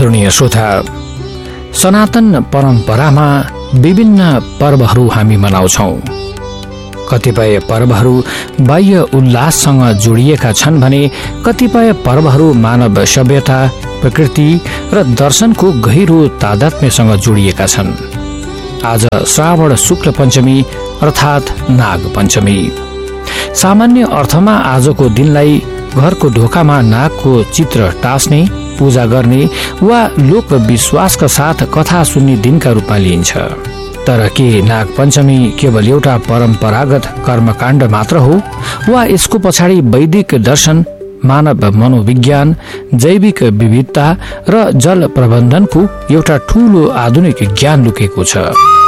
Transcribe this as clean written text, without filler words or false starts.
आदरणीय श्रोता, सनातन परम्परामा विभिन्न पर्वहरू हामी मनाउँछौं। कतिपय पर्वहरू बाह्य उल्लाससँग जोडिएका छन् भने कतिपय पर्वहरू मानव सभ्यता, प्रकृति र दर्शनको गहिरो तादात्म्यसँग जोडिएका छन्। आज श्रावण शुक्ल पञ्चमी अर्थात् नाग पञ्चमी। सामान्य अर्थमा आजको दिनलाई घरको ढोकामा नागको चित्र टाँस्ने, पूजा गर्ने वा लोकविश्वासका साथ कथा सुन्ने दिनका रूपमा लिइन्छ। तर के नाग पञ्चमी केवल एउटा परम्परागत कर्मकाण्ड मात्र हो वा यसको पछाडि वैदिक दर्शन, मानव मनोविज्ञान, जैविक विविधता र जल प्रबन्धनको एउटा ठूलो आधुनिक ज्ञान लुकेको छ?